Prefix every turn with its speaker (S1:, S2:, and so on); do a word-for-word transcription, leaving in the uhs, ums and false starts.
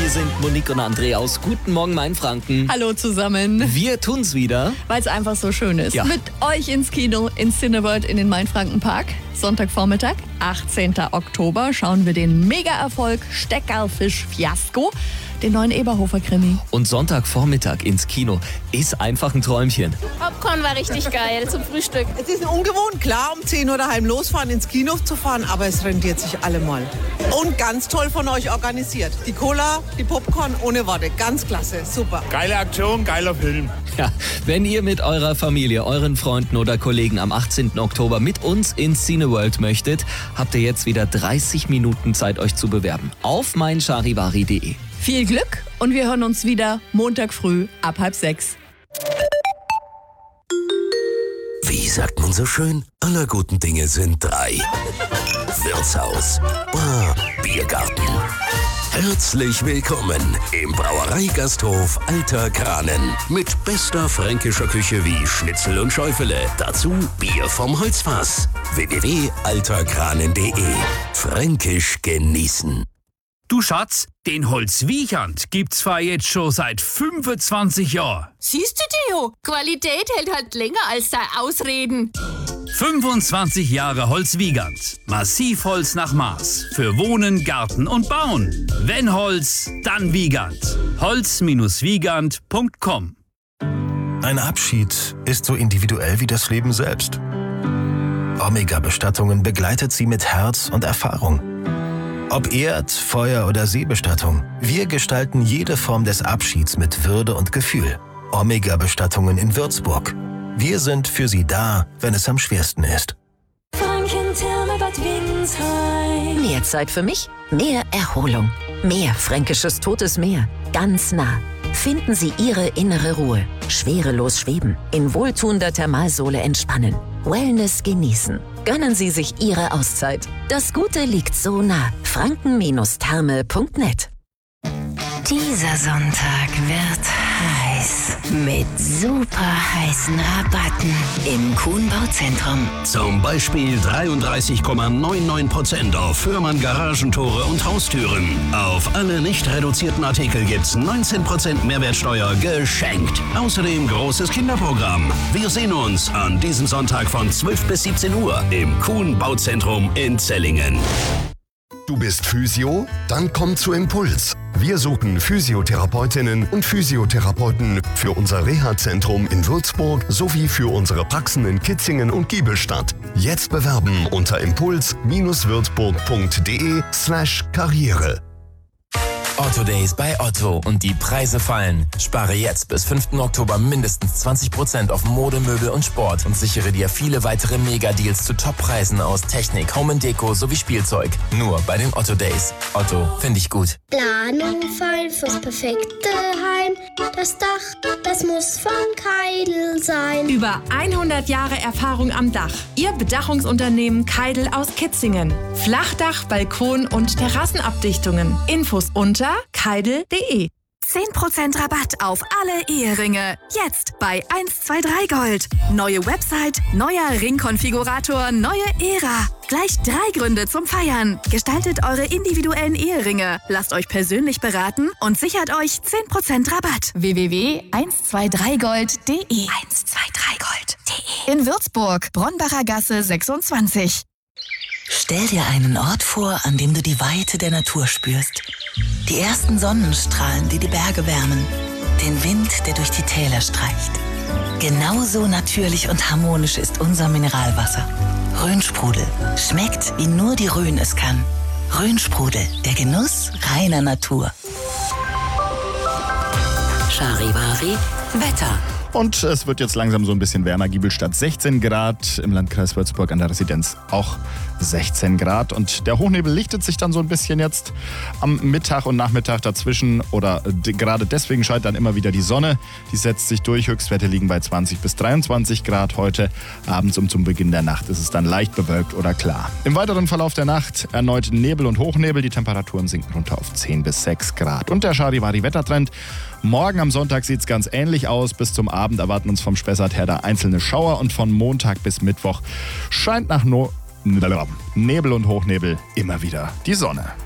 S1: Hier sind Monique und André aus Guten Morgen Mainfranken.
S2: Hallo zusammen.
S1: Wir tun's wieder.
S2: Weil es einfach so schön ist.
S1: Ja.
S2: Mit euch ins Kino, ins Cineworld in den Mainfranken-Park. Sonntagvormittag, achtzehnten Oktober, schauen wir den Mega-Erfolg Steckerlfisch-Fiasko, den neuen Eberhofer-Krimi.
S1: Und Sonntagvormittag ins Kino ist einfach ein Träumchen.
S3: Popcorn war richtig geil zum Frühstück.
S4: Es ist ungewohnt, klar, um zehn Uhr daheim losfahren, ins Kino zu fahren, aber es rentiert sich allemal. Und ganz toll von euch organisiert. Die Cola, die Popcorn ohne Worte. Ganz klasse, super.
S5: Geile Aktion, geiler Film.
S1: Ja, wenn ihr mit eurer Familie, euren Freunden oder Kollegen am achtzehnten Oktober mit uns ins Cineworld möchtet, habt ihr jetzt wieder dreißig Minuten Zeit, euch zu bewerben. Auf meincharivari punkt de.
S2: Viel Glück und wir hören uns wieder Montag früh ab halb sechs.
S6: Wie sagt man so schön? Aller guten Dinge sind drei. Wirtshaus, Bar, Biergarten. Herzlich willkommen im Brauereigasthof Alter Kranen. Mit bester fränkischer Küche wie Schnitzel und Schäufele. Dazu Bier vom Holzfass. w w w punkt alterkranen punkt de. Fränkisch genießen.
S7: Du Schatz, den Holzwiechand gibt's zwar jetzt schon seit fünfundzwanzig Jahren.
S3: Siehst du, Theo? Qualität hält halt länger als dein Ausreden.
S7: fünfundzwanzig Jahre Holzwiegand. Massivholz nach Maß. Für Wohnen, Garten und Bauen. Wenn Holz, dann Wiegand. holz wiegand punkt com.
S8: Ein Abschied ist so individuell wie das Leben selbst. Omega-Bestattungen begleitet sie mit Herz und Erfahrung. Ob Erd-, Feuer- oder Seebestattung, wir gestalten jede Form des Abschieds mit Würde und Gefühl. Omega-Bestattungen in Würzburg. Wir sind für Sie da, wenn es am schwersten ist.
S9: Mehr Zeit für mich, mehr Erholung, mehr fränkisches Totes Meer, ganz nah. Finden Sie Ihre innere Ruhe, schwerelos schweben, in wohltuender Thermalsohle entspannen, Wellness genießen. Gönnen Sie sich Ihre Auszeit. Das Gute liegt so nah. franken Therme punkt net.
S10: Dieser Sonntag wird heiß. Mit super heißen Rabatten im Kuhn Bauzentrum.
S6: Zum Beispiel dreiunddreißig Komma neunundneunzig Prozent auf Fürmann Garagentore und Haustüren. Auf alle nicht reduzierten Artikel gibt's neunzehn Prozent Mehrwertsteuer geschenkt. Außerdem großes Kinderprogramm. Wir sehen uns an diesem Sonntag von zwölf bis siebzehn Uhr im Kuhn Bauzentrum in Zellingen.
S11: Du bist Physio? Dann komm zu Impuls. Wir suchen Physiotherapeutinnen und Physiotherapeuten für unser Reha-Zentrum in Würzburg sowie für unsere Praxen in Kitzingen und Giebelstadt. Jetzt bewerben unter impuls-würzburg punkt de slash karriere.
S12: Otto Days bei Otto und die Preise fallen. Spare jetzt bis fünften Oktober mindestens zwanzig Prozent auf Mode, Möbel und Sport und sichere dir viele weitere Megadeals zu Toppreisen aus Technik, Home and Deko sowie Spielzeug. Nur bei den Otto Days. Otto, finde ich gut.
S13: Planung fein fürs perfekte Heim. Das Dach, das muss von Keidel sein.
S14: Über hundert Jahre Erfahrung am Dach. Ihr Bedachungsunternehmen Keidel aus Kitzingen. Flachdach, Balkon und Terrassenabdichtungen. Infos unter keidel punkt de.
S15: zehn Prozent Rabatt auf alle Eheringe. Jetzt bei eins zwei drei Gold. Neue Website, neuer Ringkonfigurator, neue Ära. Gleich drei Gründe zum Feiern. Gestaltet eure individuellen Eheringe. Lasst euch persönlich beraten und sichert euch zehn Prozent Rabatt.
S16: w w w punkt eins zwei drei gold punkt de.
S15: eins zwei drei gold punkt de. In Würzburg, Bronnbacher Gasse sechsundzwanzig.
S17: Stell dir einen Ort vor, an dem du die Weite der Natur spürst. Die ersten Sonnenstrahlen, die die Berge wärmen. Den Wind, der durch die Täler streicht. Genauso natürlich und harmonisch ist unser Mineralwasser. Rhönsprudel. Schmeckt, wie nur die Rhön es kann. Rhönsprudel, der Genuss reiner Natur.
S9: Charivari Wetter.
S5: Und es wird jetzt langsam so ein bisschen wärmer. Giebelstadt sechzehn Grad, im Landkreis Würzburg an der Residenz auch sechzehn Grad. Und der Hochnebel lichtet sich dann so ein bisschen jetzt am Mittag und Nachmittag dazwischen. Oder de- gerade deswegen scheint dann immer wieder die Sonne. Die setzt sich durch. Höchstwerte liegen bei zwanzig bis dreiundzwanzig Grad heute. Abends und zum Beginn der Nacht ist es dann leicht bewölkt oder klar. Im weiteren Verlauf der Nacht erneut Nebel und Hochnebel. Die Temperaturen sinken runter auf zehn bis sechs Grad. Und der Charivari-Wettertrend. Morgen am Sonntag sieht es ganz ähnlich aus. Bis zum Abend erwarten uns vom Spessart her da einzelne Schauer und von Montag bis Mittwoch scheint nach no- Nebel und Hochnebel immer wieder die Sonne.